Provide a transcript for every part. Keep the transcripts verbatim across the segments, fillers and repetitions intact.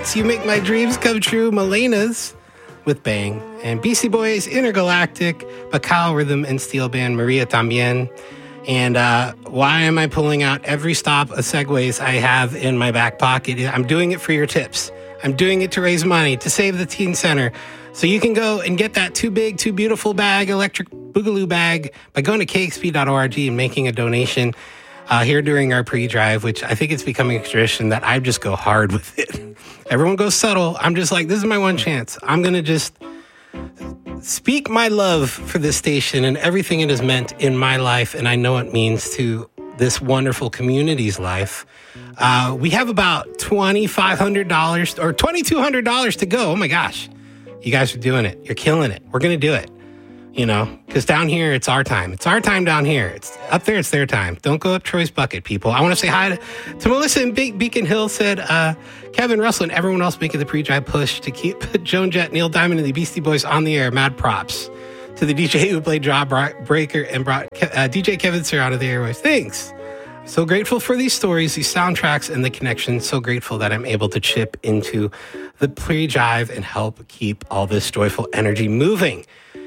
You Make My Dreams Come True, Melena's with Bang, and Beastie Boys, Intergalactic, Bacal Rhythm and Steel Band, Maria Tambien. And uh, why am I pulling out every stop of segues I have in my back pocket? I'm doing it for your tips. I'm doing it to raise money, to save the Teen Center. So you can go and get that Too Big, Too Beautiful bag, electric boogaloo bag, by going to k x p dot org and making a donation uh, here during our pre-drive, which I think it's becoming a tradition that I just go hard with it. Everyone goes subtle. I'm just like, this is my one chance. I'm going to just speak my love for this station and everything it has meant in my life, and I know it means to this wonderful community's life. Uh, we have about twenty-five hundred dollars or twenty-two hundred dollars to go. Oh my gosh. You guys are doing it. You're killing it. We're going to do it. You know, because down here, it's our time. It's our time down here. It's up there, it's their time. Don't go up Troy's bucket, people. I want to say hi to, to Melissa in Be- Beacon Hill, said uh, Kevin Russell and everyone else making the pre-drive push to keep Joan Jett, Neil Diamond, and the Beastie Boys on the air. Mad props to the D J who played Jawbreaker and brought uh, D J Kevin Sir out of the airwaves. Thanks. So grateful for these stories, these soundtracks, and the connections. So grateful that I'm able to chip into the pre-drive and help keep all this joyful energy moving.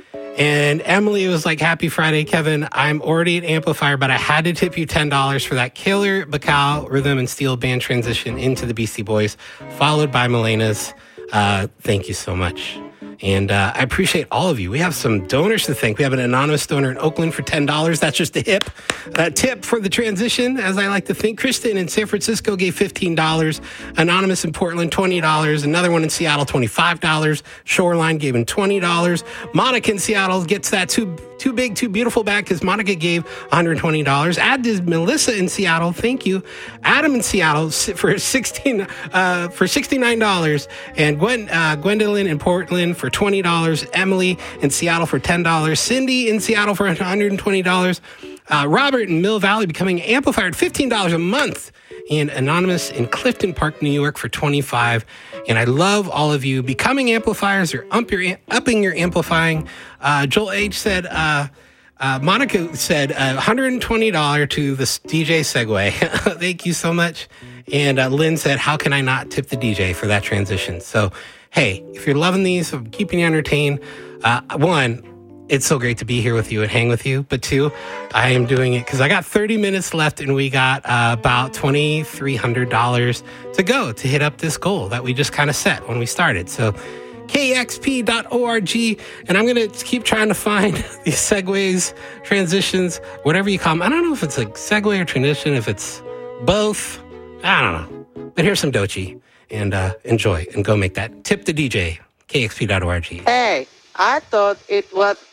And Emily was like, happy Friday, Kevin. I'm already an amplifier, but I had to tip you ten dollars for that killer Bacal Rhythm and Steel Band transition into the Beastie Boys, followed by Melena's. Uh, thank you so much. And uh, I appreciate all of you. We have some donors to thank. We have an anonymous donor in Oakland for ten dollars. That's just a hip. A tip for the transition, as I like to think. Kristen in San Francisco gave fifteen dollars. Anonymous in Portland, twenty dollars. Another one in Seattle, twenty-five dollars. Shoreline gave him twenty dollars. Monica in Seattle gets that too, too big, too beautiful back because Monica gave one hundred twenty dollars. Add to Melissa in Seattle. Thank you. Adam in Seattle for sixteen uh, for sixty-nine dollars. And Gwen, uh, Gwendolyn in Portland for twenty dollars. Emily in Seattle for ten dollars. Cindy in Seattle for one hundred twenty dollars. Uh, Robert in Mill Valley becoming amplifier at fifteen dollars a month. And Anonymous in Clifton Park, New York for twenty-five dollars. And I love all of you becoming amplifiers or up your, upping your amplifying. Uh, Joel H. said, uh, uh, Monica said uh, one hundred twenty dollars to the D J Segway. Thank you so much. And uh, Lynn said, how can I not tip the D J for that transition? So, hey, if you're loving these, I'm keeping you entertained. Uh, one, it's so great to be here with you and hang with you. But two, I am doing it because I got thirty minutes left and we got uh, about twenty-three hundred dollars to go to hit up this goal that we just kind of set when we started. So k x p dot org, and I'm going to keep trying to find these segues, transitions, whatever you call them. I don't know if it's a segue or transition, if it's both. I don't know. But here's some Doechii, and uh, enjoy and go make that. Tip the D J, k x p dot org. Hey, I thought it was